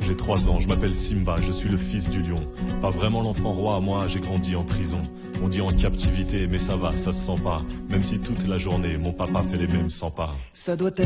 j'ai 3 ans, je m'appelle Simba, je suis le fils du lion. Pas vraiment l'enfant roi, moi j'ai grandi en prison. On dit en captivité, mais ça va, ça se sent pas. Même si toute la journée, mon papa fait les mêmes 100 pas. Ça doit être